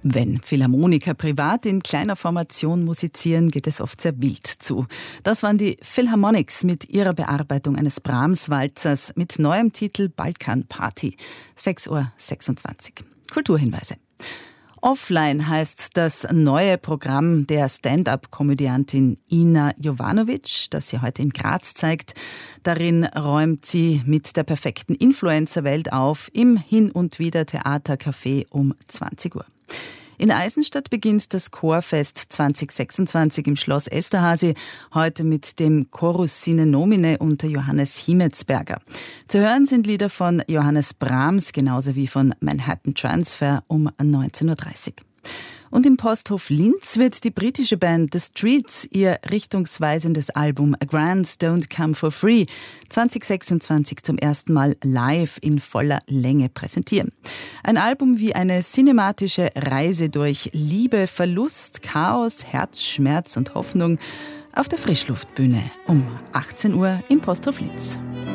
Wenn Philharmoniker privat in kleiner Formation musizieren, geht es oft sehr wild zu. Das waren die Philharmonics mit ihrer Bearbeitung eines Brahms-Walzers mit neuem Titel Balkan Party. 6:26 Uhr. Kulturhinweise. Offline heißt das neue Programm der Stand-up-Komödiantin Ina Jovanovic, das sie heute in Graz zeigt. Darin räumt sie mit der perfekten Influencer-Welt auf im Hin- und Wieder-Theatercafé um 20 Uhr. In Eisenstadt beginnt das Chorfest 2026 im Schloss Esterházy, heute mit dem Chorus Sine Nomine unter Johannes Himetsberger. Zu hören sind Lieder von Johannes Brahms, genauso wie von Manhattan Transfer um 19:30 Uhr. Und im Posthof Linz wird die britische Band The Streets ihr richtungsweisendes Album A Grand Don't Come for Free 2026 zum ersten Mal live in voller Länge präsentieren. Ein Album wie eine cinematische Reise durch Liebe, Verlust, Chaos, Herzschmerz und Hoffnung auf der Frischluftbühne um 18 Uhr im Posthof Linz.